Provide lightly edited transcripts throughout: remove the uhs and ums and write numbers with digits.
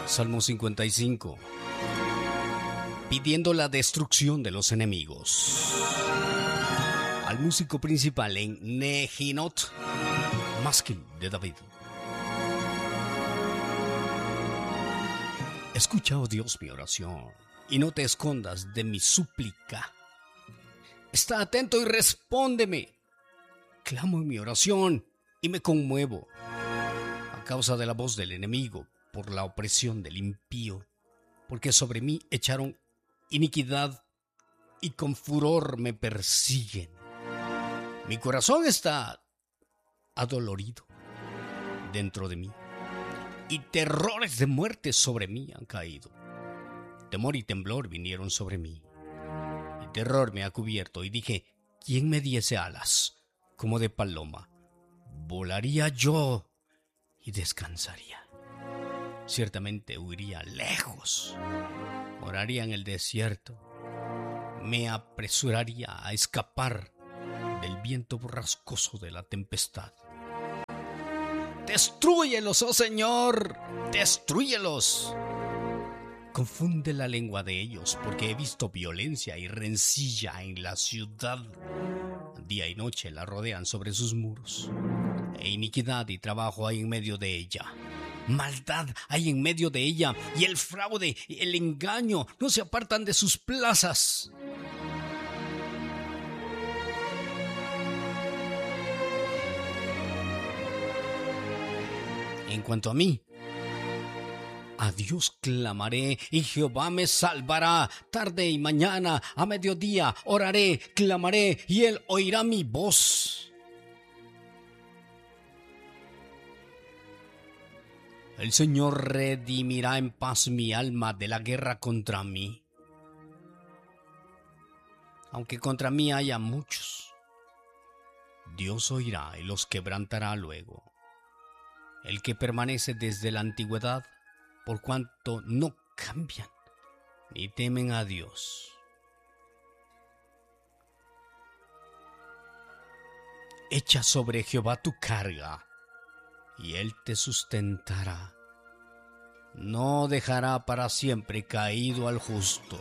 Salmo 55. Pidiendo la destrucción de los enemigos. Al músico principal en Nehinot, Masquil de David. Escucha, oh Dios, mi oración, y no te escondas de mi súplica. Está atento y respóndeme. Clamo en mi oración y me conmuevo a causa de la voz del enemigo, por la opresión del impío, porque sobre mí echaron iniquidad y con furor me persiguen. Mi corazón está adolorido dentro de mí, y terrores de muerte sobre mí han caído. Temor y temblor vinieron sobre mí. El terror me ha cubierto y dije, ¿quién me diese alas como de paloma? Volaría yo y descansaría. Ciertamente huiría lejos, moraría en el desierto, me apresuraría a escapar del viento borrascoso de la tempestad. ¡Destrúyelos, oh Señor! ¡Destrúyelos! Confunde la lengua de ellos, porque he visto violencia y rencilla en la ciudad. Día y noche la rodean sobre sus muros, e iniquidad y trabajo hay en medio de ella. Maldad hay en medio de ella, y el fraude, el engaño, no se apartan de sus plazas. En cuanto a mí, a Dios clamaré y Jehová me salvará. Tarde y mañana, a mediodía, oraré, clamaré y Él oirá mi voz. El Señor redimirá en paz mi alma de la guerra contra mí. Aunque contra mí haya muchos, Dios oirá y los quebrantará luego. El que permanece desde la antigüedad, por cuanto no cambian ni temen a Dios. Echa sobre Jehová tu carga, y Él te sustentará. No dejará para siempre caído al justo.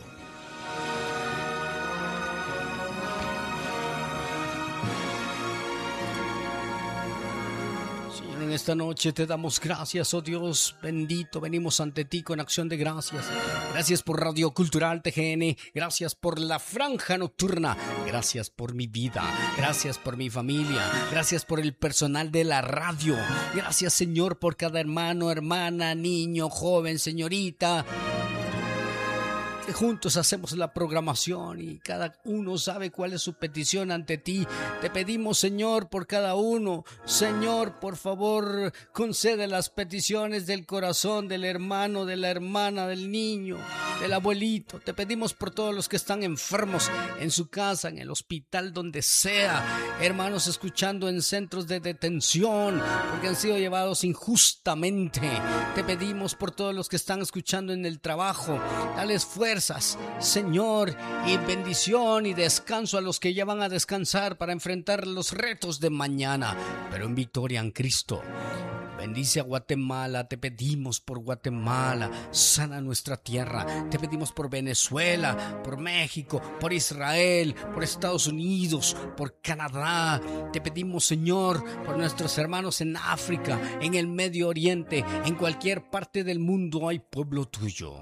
Señor, en esta noche te damos gracias, oh Dios bendito. Venimos ante ti con acción de gracias. Gracias por Radio Cultural TGN. Gracias por la franja nocturna. Gracias por mi vida. Gracias por mi familia. Gracias por el personal de la radio. Gracias, Señor, por cada hermano, hermana, niño, joven, señorita, que juntos hacemos la programación y cada uno sabe cuál es su petición ante ti. Te pedimos, Señor, por cada uno. Señor, por favor, concede las peticiones del corazón del hermano, de la hermana, del niño, del abuelito. Te pedimos por todos los que están enfermos en su casa, en el hospital, donde sea. Hermanos escuchando en centros de detención porque han sido llevados injustamente. Te pedimos por todos los que están escuchando en el trabajo. Dales fuerzas, Señor, y bendición y descanso a los que ya van a descansar para enfrentar los retos de mañana, pero en victoria en Cristo. Bendice a Guatemala, te pedimos por Guatemala, sana nuestra tierra. Te pedimos por Venezuela, por México, por Israel, por Estados Unidos, por Canadá. Te pedimos, Señor, por nuestros hermanos en África, en el Medio Oriente, en cualquier parte del mundo hay pueblo tuyo.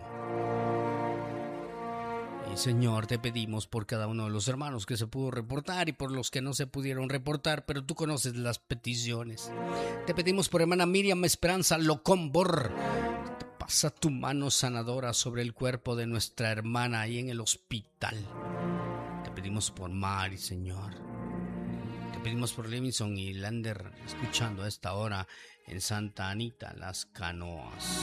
Y Señor, te pedimos por cada uno de los hermanos que se pudo reportar y por los que no se pudieron reportar, pero tú conoces las peticiones. Te pedimos por hermana Miriam Esperanza Locombor. Te pasa tu mano sanadora sobre el cuerpo de nuestra hermana ahí en el hospital. Te pedimos por Mari, Señor. Te pedimos por Levinson y Lander, escuchando a esta hora en Santa Anita, Las Canoas.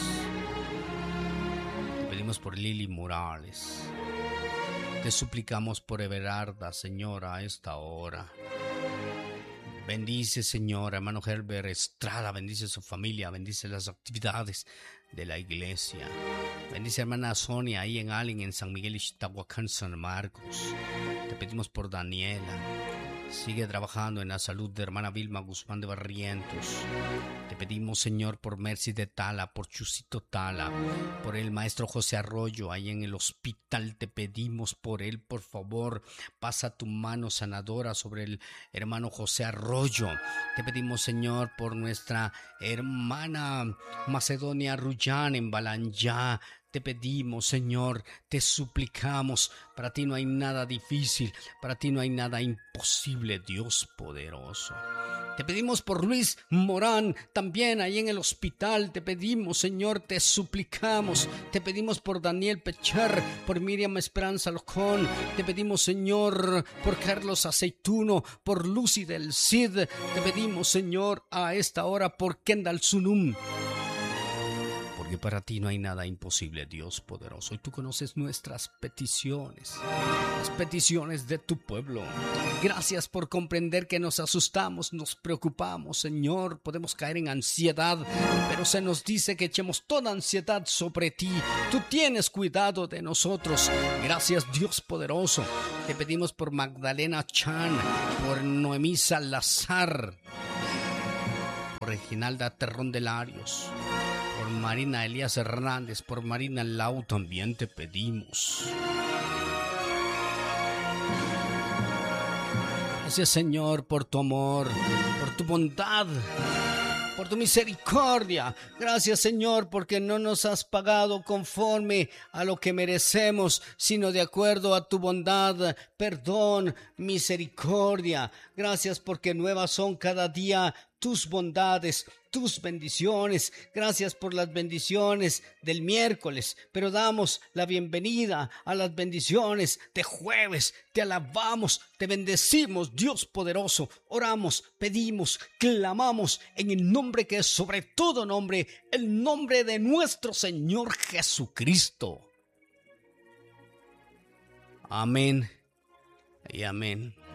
Te pedimos por Lili Morales. Te suplicamos por Everarda, Señor, a esta hora. Bendice, Señor, hermano Herbert Estrada, bendice su familia, bendice las actividades de la iglesia. Bendice, hermana Sonia, ahí en Allen, en San Miguel Ixtahuacán, San Marcos. Te pedimos por Daniela. Sigue trabajando en la salud de hermana Vilma Guzmán de Barrientos. Te pedimos, Señor, por Mercy de Tala, por Chusito Tala, por el maestro José Arroyo ahí en el hospital. Te pedimos por él, por favor, pasa tu mano sanadora sobre el hermano José Arroyo. Te pedimos, Señor, por nuestra hermana Macedonia Rullán en Balanyá. Te pedimos, Señor, te suplicamos, para ti no hay nada difícil, para ti no hay nada imposible, Dios poderoso. Te pedimos por Luis Morán, también ahí en el hospital. Te pedimos, Señor, te suplicamos. Te pedimos por Daniel Pechar, por Miriam Esperanza Locón. Te pedimos, Señor, por Carlos Aceituno, por Lucy del Cid. Te pedimos, Señor, a esta hora por Kendall Sunum. Porque para ti no hay nada imposible, Dios poderoso. Y tú conoces nuestras peticiones, las peticiones de tu pueblo. Gracias por comprender que nos asustamos, nos preocupamos, Señor. Podemos caer en ansiedad, pero se nos dice que echemos toda ansiedad sobre ti. Tú tienes cuidado de nosotros. Gracias, Dios poderoso. Te pedimos por Magdalena Chan, por Noemí Salazar, por Reginalda Terrón de Larios, por Marina Elías Hernández, por Marina Lau también te pedimos. Gracias, Señor, por tu amor, por tu bondad, por tu misericordia. Gracias, Señor, porque no nos has pagado conforme a lo que merecemos, sino de acuerdo a tu bondad, perdón, misericordia. Gracias porque nuevas son cada día tus bondades, tus bendiciones. Gracias por las bendiciones del miércoles, pero damos la bienvenida a las bendiciones de jueves. Te alabamos, te bendecimos, Dios poderoso. Oramos, pedimos, clamamos en el nombre que es sobre todo nombre, el nombre de nuestro Señor Jesucristo. Amén y amén.